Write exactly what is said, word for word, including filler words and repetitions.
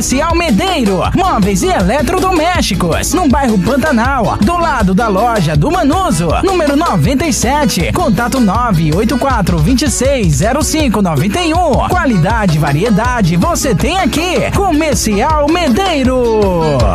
Comercial Medeiro, móveis e eletrodomésticos, no bairro Pantanal, do lado da loja do Manuso, número noventa e sete. Contato nove oito quatro dois seis zero cinco nove um. Qualidade e variedade você tem aqui. Comercial Medeiro.